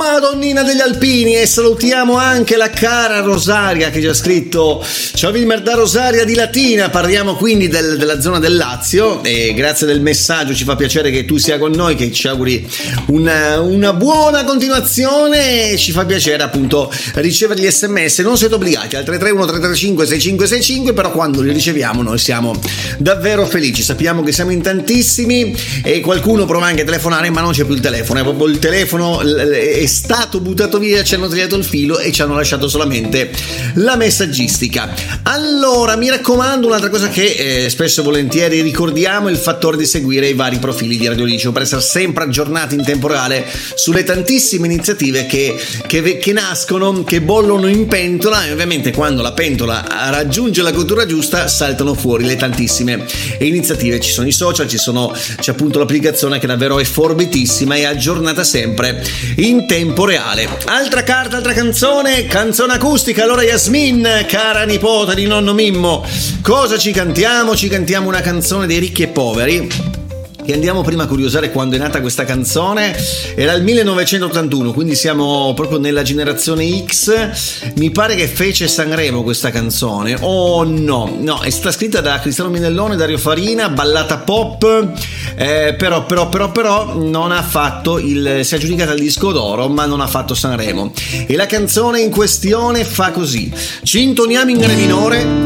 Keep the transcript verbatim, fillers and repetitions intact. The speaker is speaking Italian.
Madonnina degli Alpini, e salutiamo anche la cara Rosaria che ci ha scritto: ciao Wilmer da Rosaria di Latina. Parliamo quindi del, della zona del Lazio, e grazie del messaggio, ci fa piacere che tu sia con noi, che ci auguri una, una buona continuazione. Ci fa piacere appunto ricevere gli sms, non siete obbligati al tre tre uno tre tre cinque sei cinque sei cinque, però quando li riceviamo noi siamo davvero felici. Sappiamo che siamo in tantissimi e qualcuno prova anche a telefonare, ma non c'è più il telefono, è proprio il telefono è stato buttato via, ci hanno tagliato il filo e ci hanno lasciato solamente la messaggistica. Allora, mi raccomando, un'altra cosa che eh, spesso e volentieri ricordiamo è il fattore di seguire i vari profili di Radio Liceo per essere sempre aggiornati in tempo reale sulle tantissime iniziative che, che, che nascono, che bollono in pentola, e ovviamente quando la pentola raggiunge la cottura giusta saltano fuori le tantissime iniziative. Ci sono i social, ci sono, c'è appunto l'applicazione che davvero è forbitissima e aggiornata sempre in tempo reale. Altra carta, altra canzone, canzone acustica. Allora Yasmin, cara nipote di nonno Mimmo, cosa ci cantiamo? Ci cantiamo una canzone dei Ricchi e Poveri, che andiamo prima a curiosare quando è nata questa canzone. Era il millenovecentottantuno, quindi siamo proprio nella generazione X. Mi pare che fece Sanremo questa canzone, oh no, no, è stata scritta da Cristiano Minellone, Dario Farina, ballata pop, eh, però però però però non ha fatto il, si è aggiudicata il disco d'oro, ma non ha fatto Sanremo. E la canzone in questione fa così: ci intoniamo in re minore,